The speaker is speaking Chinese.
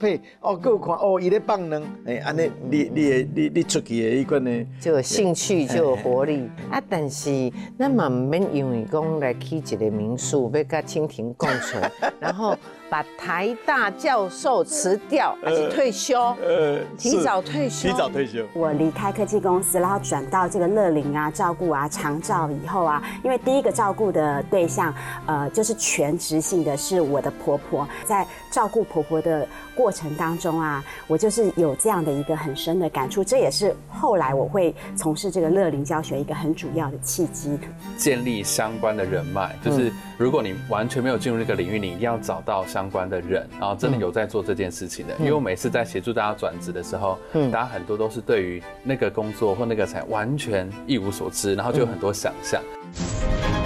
配哦，各有看哦，伊咧放人，安尼你出去的迄款呢， 就有兴趣，就有活力啊。但是咱嘛唔免因为讲来起一个民宿，要甲蜻蜓共存，然后把台大教授辞掉，还是退休？提早退休。 提早退休。 我离开科技公司，然后转到这个乐龄啊、照顾啊、长照以后啊，因为第一个照顾的对象，就是全职性的是我的婆婆，在照顾婆婆的过程当中啊，我就是有这样的一个很深的感触，这也是后来我会从事这个乐龄教学一个很主要的契机。 建立相关的人脉，就是如果你完全没有进入这个领域，你一定要找到相关的人，然后真的有在做这件事情的。因为我每次在协助大家转职的时候，大家很多都是对于那个工作或那个产业完全一无所知，然后就有很多想象。